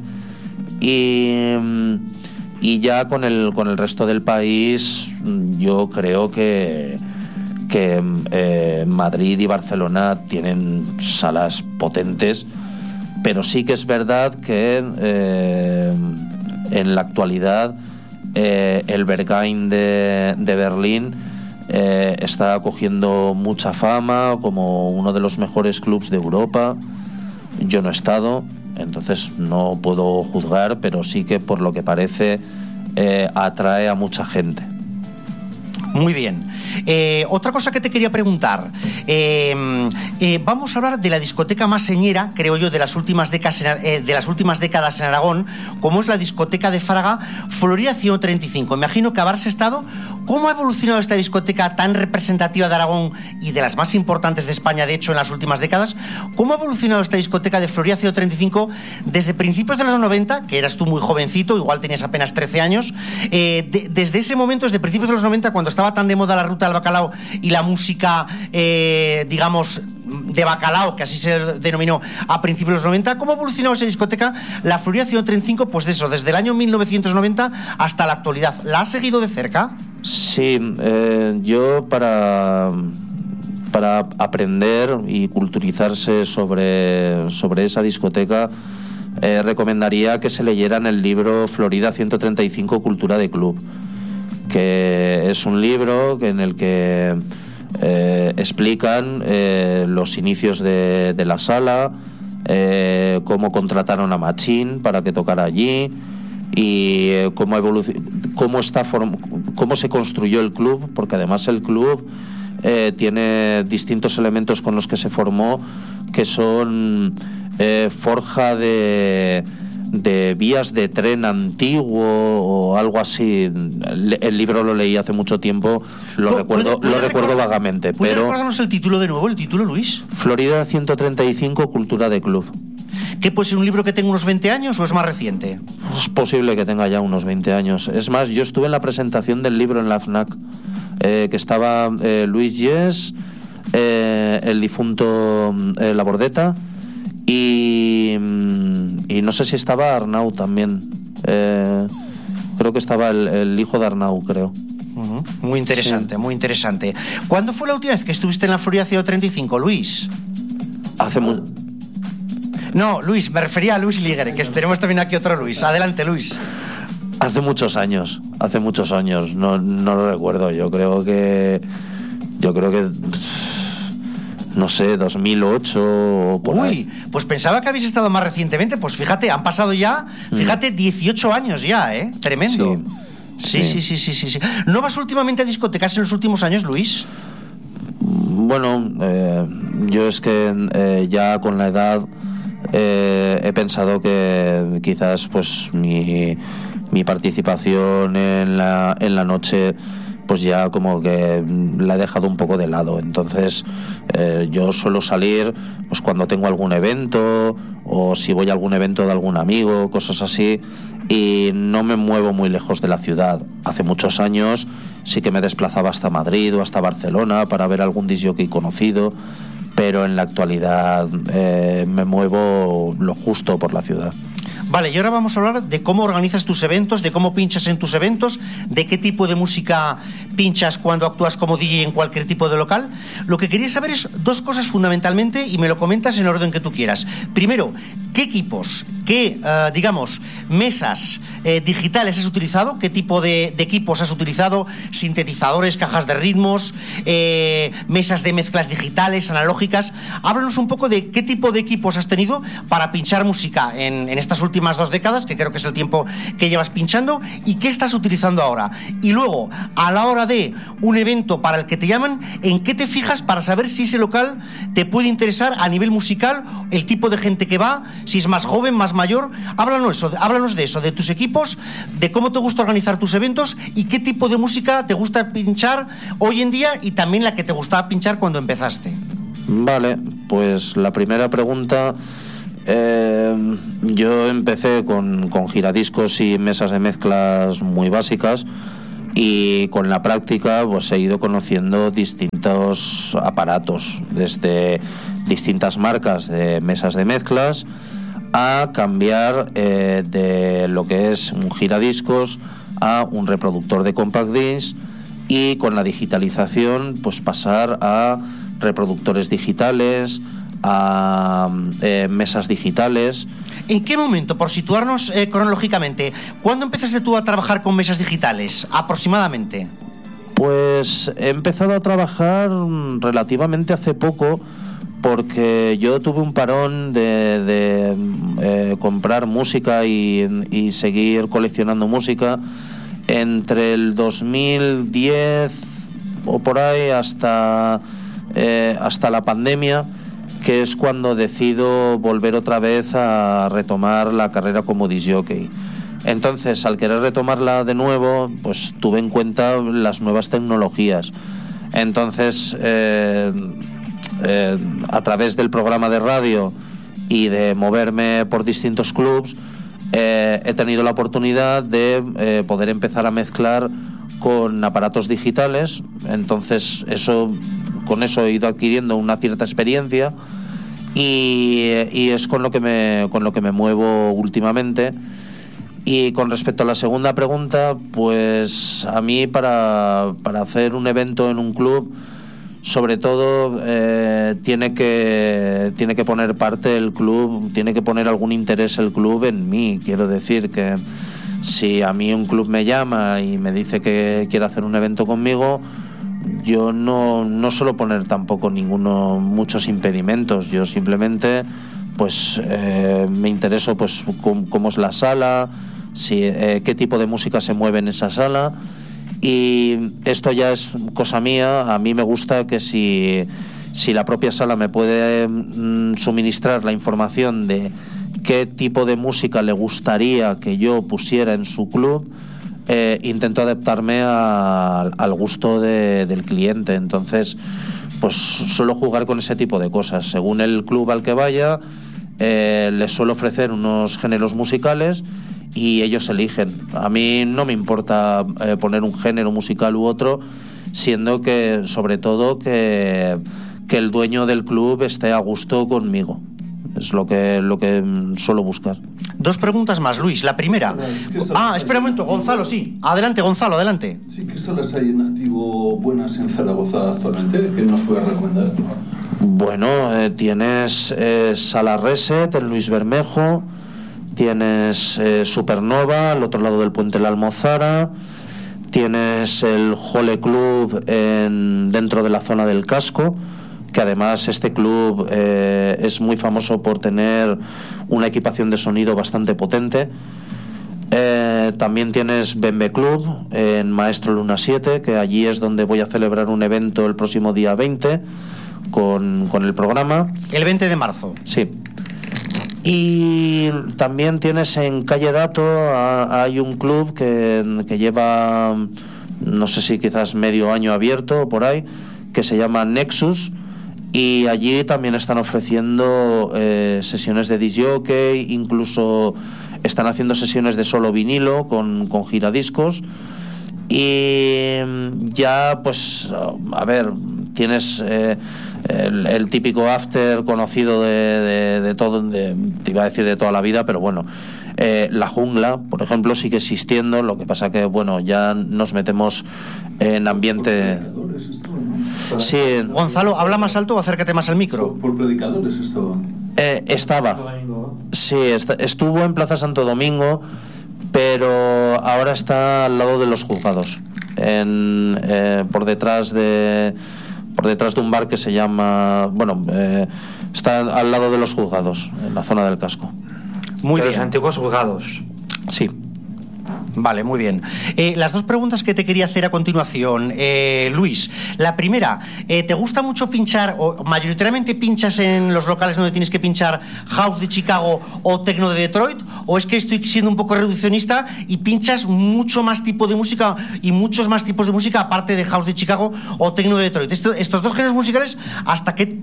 y, y ya con el, con el resto del país, yo creo que que eh, Madrid y Barcelona tienen salas potentes, pero sí que es verdad que eh, en la actualidad eh, el Berghain de, de Berlín eh, está cogiendo mucha fama como uno de los mejores clubs de Europa. Yo no he estado, entonces no puedo juzgar, pero sí que por lo que parece eh, atrae a mucha gente. Muy bien. Eh, otra cosa que te quería preguntar. Eh, eh, vamos a hablar de la discoteca más señera, creo yo, de las últimas décadas, eh, de las últimas décadas en Aragón, como es la discoteca de Fraga, Florida ciento treinta y cinco. Imagino que habrás estado. ¿Cómo ha evolucionado esta discoteca tan representativa de Aragón y de las más importantes de España, de hecho, en las últimas décadas? ¿Cómo ha evolucionado esta discoteca de Florida ciento treinta y cinco desde principios de los noventa, que eras tú muy jovencito, igual tenías apenas trece años, eh, de, desde ese momento, desde principios de los noventa, cuando estaba tan de moda la ruta del bacalao y la música, eh, digamos, de bacalao, que así se denominó a principios de los noventa, ¿cómo ha evolucionado esa discoteca, la Florida ciento treinta y cinco, pues de eso, desde el año mil novecientos noventa hasta la actualidad? ¿La has seguido de cerca? Sí, eh, yo para, para aprender y culturizarse sobre, sobre esa discoteca, eh, recomendaría que se leyeran el libro Florida ciento treinta y cinco, Cultura de Club, que es un libro en el que eh, explican eh, los inicios de, de la sala, eh, cómo contrataron a Machín para que tocara allí y eh, cómo, evoluc- cómo, está form- cómo se construyó el club, porque además el club eh, tiene distintos elementos con los que se formó, que son eh, forja de... de vías de tren antiguo o algo así. El, el libro lo leí hace mucho tiempo, lo recuerdo, lo recuerdo vagamente. ¿Puedes pero recordarnos el título de nuevo, el título, Luis? Florida ciento treinta y cinco, Cultura de Club. ¿Qué puede ser un libro que tenga unos veinte años o es más reciente? Es posible que tenga ya unos veinte años. Es más, yo estuve en la presentación del libro en la FNAC, eh, que estaba eh, Luis Yes, eh, el difunto eh, Labordeta, y, y no sé si estaba Arnau también. Eh, creo que estaba el, el hijo de Arnau, creo. Uh-huh. Muy interesante, sí. Muy interesante. ¿Cuándo fue la última vez que estuviste en la Florida ciento treinta y cinco, Luis? Hace mucho. No, Luis, me refería a Luis Ligre, que tenemos también aquí otro Luis. Adelante, Luis. Hace muchos años, hace muchos años, no, no lo recuerdo. Yo creo que, yo creo que, no sé, dos mil ocho o por Uy, ahí. Pues pensaba que habéis estado más recientemente. Pues fíjate, han pasado ya, fíjate, dieciocho años ya, ¿eh? Tremendo. Sí, sí, sí, sí, sí, sí, sí. ¿No vas últimamente a discotecas en los últimos años, Luis? Bueno, eh, yo es que eh, ya con la edad eh, he pensado que quizás pues mi, mi participación en la, en la noche pues ya como que la he dejado un poco de lado. Entonces eh, yo suelo salir pues cuando tengo algún evento o si voy a algún evento de algún amigo, cosas así, y no me muevo muy lejos de la ciudad. Hace muchos años sí que me desplazaba hasta Madrid o hasta Barcelona para ver algún disc jockey conocido, pero en la actualidad eh, me muevo lo justo por la ciudad. Vale, y ahora vamos a hablar de cómo organizas tus eventos, de cómo pinchas en tus eventos, de qué tipo de música pinchas cuando actúas como D J en cualquier tipo de local. Lo que quería saber es dos cosas fundamentalmente y me lo comentas en el orden que tú quieras. Primero, ¿qué equipos, qué, uh, digamos, mesas eh, digitales has utilizado? ¿Qué tipo de, de equipos has utilizado? Sintetizadores, cajas de ritmos, eh, mesas de mezclas digitales, analógicas. Háblanos un poco de qué tipo de equipos has tenido para pinchar música en, en estas últimas dos décadas, que creo que es el tiempo que llevas pinchando, y qué estás utilizando ahora. Y luego, a la hora de un evento para el que te llaman, ¿en qué te fijas para saber si ese local te puede interesar a nivel musical, el tipo de gente que va, si es más joven, más mayor? Háblanos, eso, háblanos de eso, de tus equipos, de cómo te gusta organizar tus eventos y qué tipo de música te gusta pinchar hoy en día y también la que te gustaba pinchar cuando empezaste. Vale, pues la primera pregunta... Eh, yo empecé con, con giradiscos y mesas de mezclas muy básicas, y con la práctica pues he ido conociendo distintos aparatos, desde distintas marcas de mesas de mezclas a cambiar eh, de lo que es un giradiscos a un reproductor de compact disc, y con la digitalización pues pasar a reproductores digitales, a eh, mesas digitales. ¿En qué momento, por situarnos eh, cronológicamente, cuándo empezaste tú a trabajar con mesas digitales, aproximadamente? Pues he empezado a trabajar relativamente hace poco, porque yo tuve un parón de, de eh, comprar música y, y seguir coleccionando música entre el dos mil diez o por ahí hasta, eh, hasta la pandemia, que es cuando decido volver otra vez a retomar la carrera como disc jockey. Entonces, al querer retomarla de nuevo, pues tuve en cuenta las nuevas tecnologías. Entonces, eh, eh, a través del programa de radio y de moverme por distintos clubs, eh, he tenido la oportunidad de eh, poder empezar a mezclar con aparatos digitales. Entonces, eso... con eso he ido adquiriendo una cierta experiencia, y, y es con lo que me con lo que me muevo últimamente. Y con respecto a la segunda pregunta, pues a mí para, para hacer un evento en un club, sobre todo eh, tiene que tiene que poner parte el club, tiene que poner algún interés el club en mí. Quiero decir que si a mí un club me llama y me dice que quiere hacer un evento conmigo, yo no, no suelo poner tampoco ninguno, muchos impedimentos. Yo simplemente pues eh, me intereso pues cómo, cómo es la sala, si, eh, qué tipo de música se mueve en esa sala, y esto ya es cosa mía. A mí me gusta que si, si la propia sala me puede mm, suministrar la información de qué tipo de música le gustaría que yo pusiera en su club, Eh, intento adaptarme a, al gusto de, del cliente. Entonces, pues suelo jugar con ese tipo de cosas. Según el club al que vaya, eh, les suelo ofrecer unos géneros musicales y ellos eligen. A mí no me importa eh, poner un género musical u otro, siendo que, sobre todo, que, que el dueño del club esté a gusto conmigo. Es lo que, lo que suelo buscar. Dos preguntas más, Luis. La primera... Ah, espera un momento, Gonzalo, sí. Adelante, Gonzalo, adelante. Sí, ¿qué salas hay en activo buenas en Zaragoza actualmente? ¿Qué nos puedes recomendar? Bueno, eh, tienes eh, Sala Reset en Luis Bermejo, tienes eh, Supernova al otro lado del puente de la Almozara, tienes el Jole Club en, dentro de la zona del Casco, que además este club eh, es muy famoso por tener una equipación de sonido bastante potente. Eh, también tienes Bembe Club en Maestro Luna siete, que allí es donde voy a celebrar un evento el próximo día veinte con, con el programa. El veinte de marzo. Sí. Y también tienes en Calle Dato, a, hay un club que, que lleva, no sé si quizás medio año abierto por ahí, que se llama Nexus. Y allí también están ofreciendo eh, sesiones de disc jockey, incluso están haciendo sesiones de solo vinilo con, con giradiscos. Y ya, pues, a ver, tienes eh, el, el típico after conocido de, de, de todo, de, te iba a decir de toda la vida, pero bueno, eh, La Jungla, por ejemplo, sigue existiendo. Lo que pasa que, bueno, ya nos metemos en ambiente... Sí. Gonzalo, habla más alto o acércate más al micro. Por, por predicadores estaba. Eh, estaba. Sí, est- estuvo en Plaza Santo Domingo, pero ahora está al lado de los juzgados, en, eh, por detrás de por detrás de un bar que se llama, bueno, eh, está al lado de los juzgados, en la zona del Casco. Muy de bien. Los antiguos juzgados. Sí. Vale, muy bien. Eh, las dos preguntas que te quería hacer a continuación, eh, Luis. La primera, eh, ¿te gusta mucho pinchar, o mayoritariamente pinchas en los locales donde tienes que pinchar house de Chicago o techno de Detroit? ¿O es que estoy siendo un poco reduccionista y pinchas mucho más tipo de música y muchos más tipos de música aparte de house de Chicago o techno de Detroit? Esto, estos dos géneros musicales, ¿hasta qué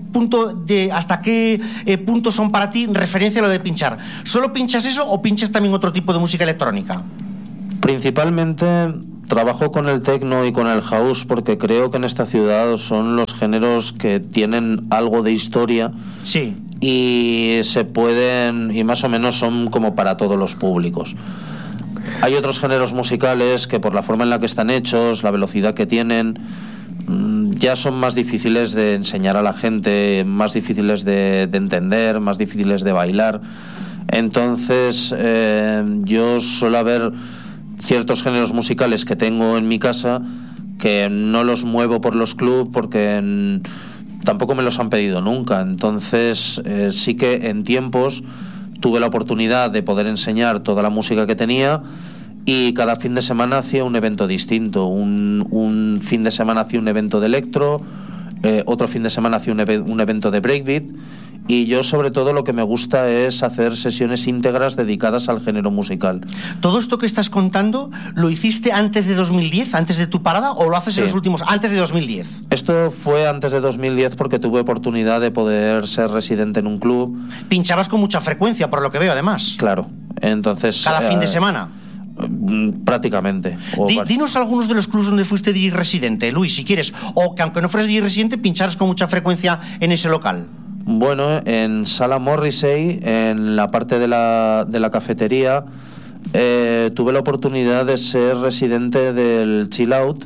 punto de hasta qué eh, punto son para ti referencia a lo de pinchar? ¿Solo pinchas eso o pinchas también otro tipo de música electrónica? Principalmente trabajo con el techno y con el house porque creo que en esta ciudad son los géneros que tienen algo de historia. Sí. Y se pueden, y más o menos son como para todos los públicos. Hay otros géneros musicales que por la forma en la que están hechos, la velocidad que tienen, ya son más difíciles de enseñar a la gente, más difíciles de, de entender, más difíciles de bailar. Entonces eh, yo suelo haber ciertos géneros musicales que tengo en mi casa que no los muevo por los clubs porque en, tampoco me los han pedido nunca. Entonces eh, sí que en tiempos tuve la oportunidad de poder enseñar toda la música que tenía y cada fin de semana hacía un evento distinto. Un, un fin de semana hacía un evento de electro, eh, otro fin de semana hacía un, ev- un evento de breakbeat. Y yo sobre todo lo que me gusta es hacer sesiones íntegras dedicadas al género musical. ¿Todo esto que estás contando lo hiciste antes de dos mil diez, antes de tu parada, o lo haces sí. en los últimos, antes de dos mil diez? Esto fue antes de dos mil diez porque tuve oportunidad de poder ser residente en un club. Pinchabas con mucha frecuencia, por lo que veo, además. Claro, entonces... ¿Cada eh, fin de semana? Prácticamente. D- dinos algunos de los clubs donde fuiste D J residente, Luis, si quieres, o que aunque no fueras D J residente, pincharas con mucha frecuencia en ese local. Bueno, en Sala Morrissey, en la parte de la, de la cafetería, eh, tuve la oportunidad de ser residente del Chill Out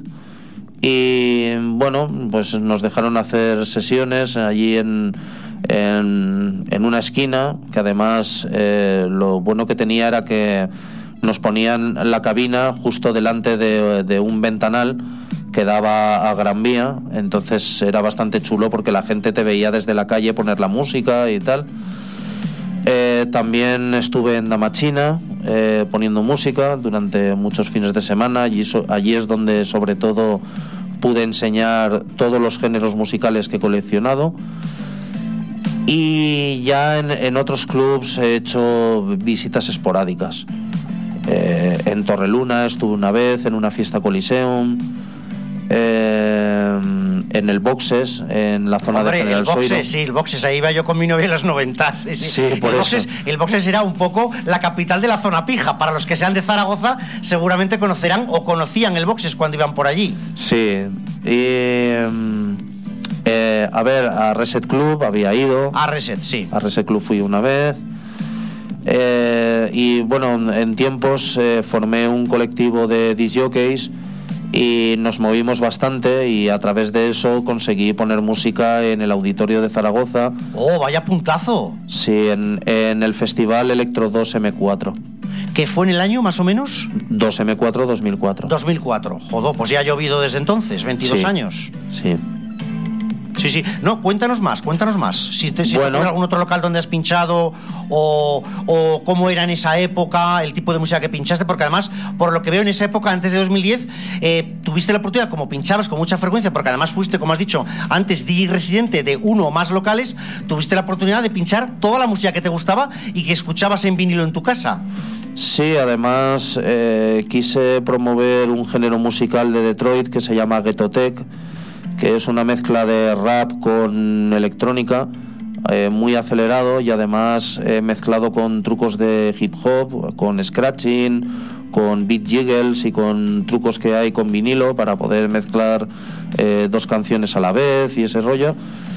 y, bueno, pues nos dejaron hacer sesiones allí en, en, en una esquina, que además eh, lo bueno que tenía era que nos ponían la cabina justo delante de, de un ventanal que daba a Gran Vía, entonces era bastante chulo porque la gente te veía desde la calle poner la música y tal. Eh, también estuve en Damachina eh, poniendo música durante muchos fines de semana, y so, allí es donde sobre todo pude enseñar todos los géneros musicales que he coleccionado. Y ya en, en otros clubs he hecho visitas esporádicas. Eh, en Torreluna estuve una vez en una fiesta Coliseum. Eh, en el Boxes, en la zona Hombre, de General el Boxes, Soiro. sí, el Boxes, ahí iba yo con mi novia en los noventa. Sí, sí. Sí, por el, eso. Boxes, el Boxes era un poco la capital de la zona pija. Para los que sean de Zaragoza, seguramente conocerán o conocían el Boxes cuando iban por allí. Sí, y eh, a ver, a Reset Club había ido. A Reset, sí. A Reset Club fui una vez. Eh, y bueno, en tiempos eh, formé un colectivo de disc jockeys y nos movimos bastante, y a través de eso conseguí poner música en el auditorio de Zaragoza. ¡Oh, vaya puntazo! Sí, en, en el festival Electro dos eme cuatro. ¿Qué fue en el año más o menos? dos eme cuatro dos mil cuatro. dos mil cuatro. Joder, pues ya ha llovido desde entonces, veintidós sí. años. Sí. Sí, sí. No, cuéntanos más, cuéntanos más. Si te, si bueno. te algún otro local donde has pinchado, o, o cómo era en esa época, el tipo de música que pinchaste, porque además, por lo que veo en esa época, antes de dos mil diez, eh, tuviste la oportunidad, como pinchabas con mucha frecuencia, porque además fuiste, como has dicho, antes D J residente de uno o más locales, tuviste la oportunidad de pinchar toda la música que te gustaba y que escuchabas en vinilo en tu casa. Sí, además eh, quise promover un género musical de Detroit que se llama Ghetto Tech, que es una mezcla de rap con electrónica, eh, muy acelerado, y además eh, mezclado con trucos de hip hop, con scratching, con beat jiggles y con trucos que hay con vinilo para poder mezclar eh, dos canciones a la vez y ese rollo.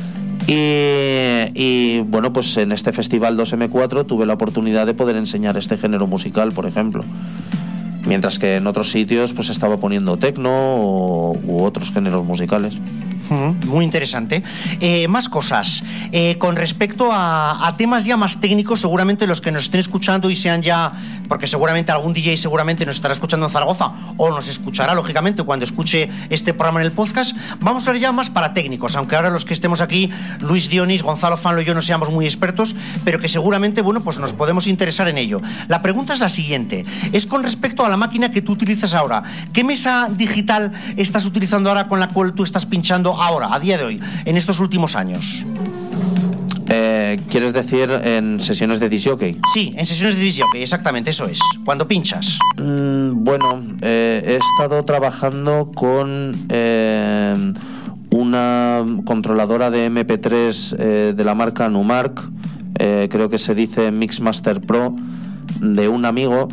Y, y bueno, pues en este festival dos eme cuatro tuve la oportunidad de poder enseñar este género musical, por ejemplo. Mientras que en otros sitios pues estaba poniendo techno o, u otros géneros musicales. Muy interesante. Eh, más cosas. Eh, con respecto a, a temas ya más técnicos, seguramente los que nos estén escuchando y sean ya, porque seguramente algún D J seguramente nos estará escuchando en Zaragoza o nos escuchará, lógicamente, cuando escuche este programa en el podcast, vamos a hablar ya más para técnicos, aunque ahora los que estemos aquí, Luis Dionis, Gonzalo Fanlo y yo, no seamos muy expertos, pero que seguramente, bueno, pues nos podemos interesar en ello. La pregunta es la siguiente. Es con respecto a la máquina que tú utilizas ahora. ¿Qué mesa digital estás utilizando ahora con la cual tú estás pinchando ahora, a día de hoy, en estos últimos años? Eh, ¿Quieres decir en sesiones de disc jockey? Sí, en sesiones de disc jockey, exactamente, eso es. Cuando pinchas. Mm, bueno, eh, he estado trabajando con eh, una controladora de eme pe tres eh, de la marca Numark, eh, creo que se dice Mixmaster Pro, de un amigo.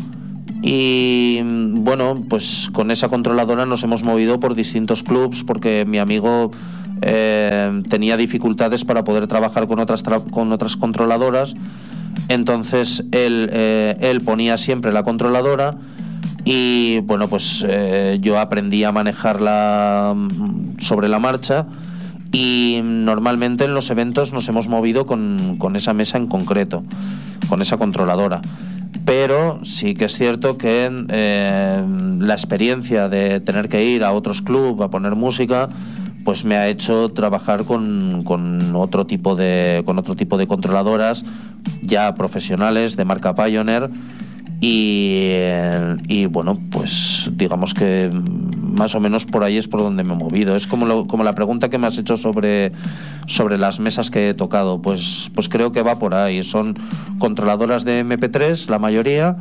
Y bueno, pues con esa controladora nos hemos movido por distintos clubs, porque mi amigo eh, tenía dificultades para poder trabajar con otras, tra- con otras controladoras. Entonces él, eh, él ponía siempre la controladora y bueno, pues eh, yo aprendí a manejarla sobre la marcha, y normalmente en los eventos nos hemos movido con, con esa mesa en concreto, con esa controladora. Pero sí que es cierto que eh, la experiencia de tener que ir a otros clubs a poner música, pues me ha hecho trabajar con, con otro tipo de con otro tipo de controladoras ya profesionales de marca Pioneer. Y, eh, y bueno, pues digamos que más o menos por ahí es por donde me he movido. Es como, lo, como la pregunta que me has hecho sobre, sobre las mesas que he tocado. Pues, pues creo que va por ahí. Son controladoras de eme pe tres, la mayoría,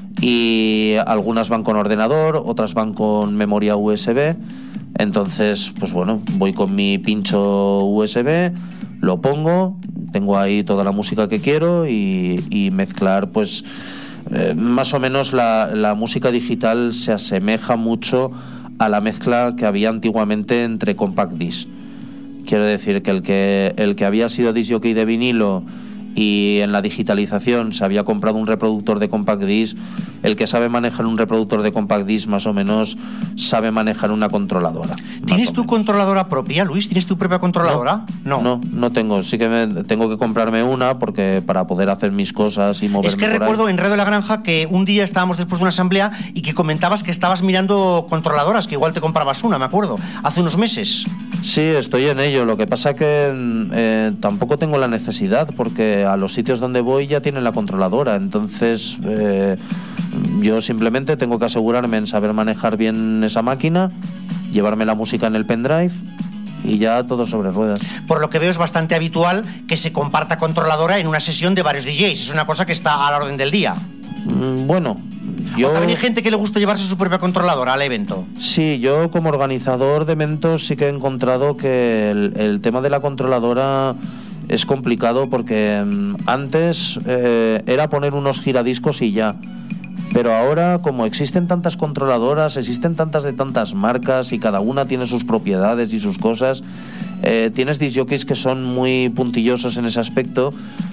y algunas van con ordenador, otras van con memoria u ese be. Entonces, pues bueno, voy con mi pincho u ese be, lo pongo, tengo ahí toda la música que quiero y, y mezclar, pues... Eh, más o menos la, la música digital se asemeja mucho a la mezcla que había antiguamente entre compact disc. Quiero decir que el que, el que había sido disc jockey de vinilo y en la digitalización se había comprado un reproductor de compact disc, el que sabe manejar un reproductor de compact disc más o menos sabe manejar una controladora. ¿Tienes tu controladora propia, Luis? ¿Tienes tu propia controladora? No, no, no, no tengo. Sí que me, tengo que comprarme una porque para poder hacer mis cosas y moverme. Es que por recuerdo ahí. en Radio de la Granja que un día estábamos después de una asamblea y que comentabas que estabas mirando controladoras, que igual te comprabas una, me acuerdo, hace unos meses. Sí, estoy en ello. Lo que pasa que eh, tampoco tengo la necesidad, porque a los sitios donde voy ya tienen la controladora. Entonces eh, yo simplemente tengo que asegurarme en saber manejar bien esa máquina, llevarme la música en el pendrive y ya todo sobre ruedas. Por lo que veo es bastante habitual que se comparta controladora en una sesión de varios D Js. Es una cosa que está a la orden del día. Mm, bueno, yo... ¿O también hay gente que le gusta llevarse su propia controladora al evento? Sí, yo como organizador de eventos sí que he encontrado que el, el tema de la controladora es complicado, porque mm, antes eh, era poner unos giradiscos y ya. Pero ahora, como existen tantas controladoras, existen tantas de tantas marcas y cada una tiene sus propiedades y sus cosas, eh, tienes disc jockeys que son muy puntillosos en ese aspecto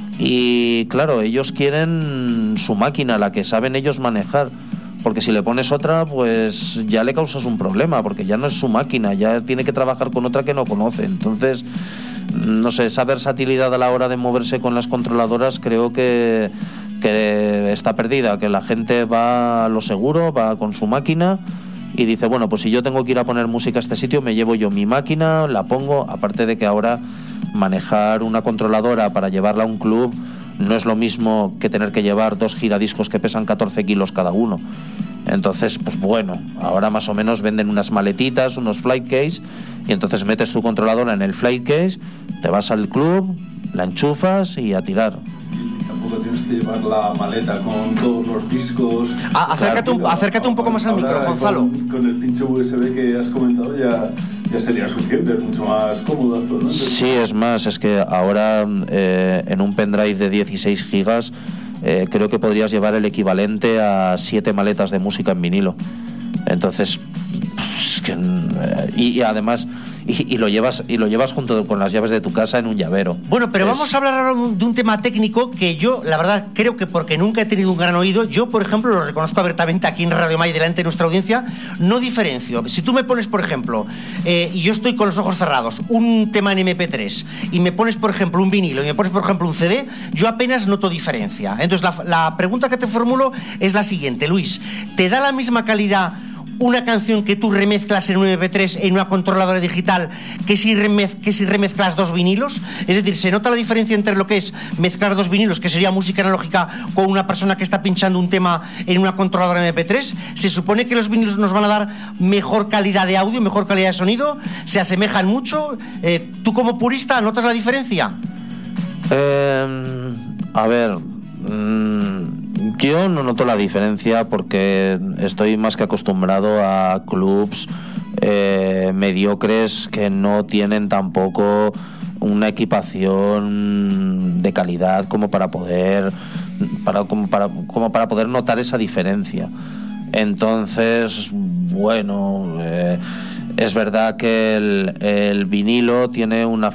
y, claro, ellos quieren su máquina, la que saben ellos manejar. Porque si le pones otra, pues ya le causas un problema, porque ya no es su máquina, ya tiene que trabajar con otra que no conoce. Entonces, no sé, esa versatilidad a la hora de moverse con las controladoras creo que... que está perdida, que la gente va a lo seguro, va con su máquina y dice, bueno, pues si yo tengo que ir a poner música a este sitio, me llevo yo mi máquina, la pongo. Aparte de que ahora manejar una controladora para llevarla a un club no es lo mismo que tener que llevar dos giradiscos que pesan catorce kilos cada uno. Entonces, pues bueno, ahora más o menos venden unas maletitas, unos flight case, y entonces metes tu controladora en el flight case, te vas al club, la enchufas y a tirar. Tampoco tienes que llevar la maleta con todos los discos. Ah, acércate, un, acércate un poco más al micro, Gonzalo. Con, con el pinche u ese be que has comentado ya, ya sería suficiente, es mucho más cómodo actualmente. Sí, es más, es que ahora eh, en un pendrive de dieciséis gigas eh, creo que podrías llevar el equivalente a siete maletas de música en vinilo. Entonces, pues, que, eh, y, y además y, y lo llevas y lo llevas junto con las llaves de tu casa en un llavero. Bueno, pero es... vamos a hablar ahora de un tema técnico que yo, la verdad, creo que porque nunca he tenido un gran oído, yo, por ejemplo, lo reconozco abiertamente aquí en Radio May delante de nuestra audiencia, no diferencio. Si tú me pones, por ejemplo, eh, y yo estoy con los ojos cerrados, un tema en eme pe tres, y me pones, por ejemplo, un vinilo, y me pones, por ejemplo, un ce de, yo apenas noto diferencia. Entonces, la, la pregunta que te formulo es la siguiente, Luis, ¿te da la misma calidad una canción que tú remezclas en un eme pe tres en una controladora digital que si, remez, que si remezclas dos vinilos? Es decir, ¿se nota la diferencia entre lo que es mezclar dos vinilos, que sería música analógica, con una persona que está pinchando un tema en una controladora eme pe tres? ¿Se supone que los vinilos nos van a dar mejor calidad de audio, mejor calidad de sonido? ¿Se asemejan mucho? Eh, ¿Tú como purista notas la diferencia? Eh, a ver... Mmm... Yo no noto la diferencia porque estoy más que acostumbrado a clubs eh, mediocres que no tienen tampoco una equipación de calidad como para poder para como para como para poder notar esa diferencia. Entonces, bueno, eh, es verdad que el, el vinilo tiene una